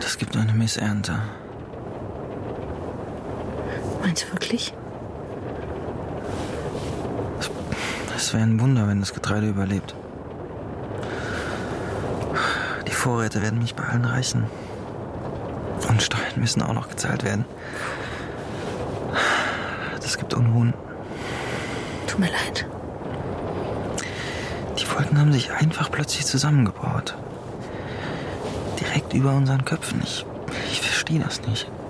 Es gibt eine Missernte. Meinst du wirklich? Es wäre ein Wunder, wenn das Getreide überlebt. Die Vorräte werden nicht bei allen reichen. Und Steuern müssen auch noch gezahlt werden. Das gibt Unruhen. Tut mir leid. Die Wolken haben sich einfach plötzlich zusammengebaut. Direkt über unseren Köpfen. Ich verstehe das nicht.